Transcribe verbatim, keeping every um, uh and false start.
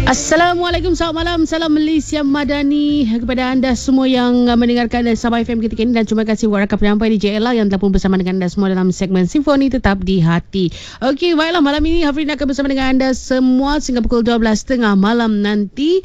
Assalamualaikum, selamat malam. Salam Malaysia Madani kepada anda semua yang mendengarkan Sabah F M ketika ini, dan terima kasih buat rakan penyampai di J L A yang telah pun bersama dengan anda semua dalam segmen Simfoni Tetap di Hati. Okey, baiklah, malam ini Hafrin akan bersama dengan anda semua sehingga pukul dua belas tiga puluh malam nanti.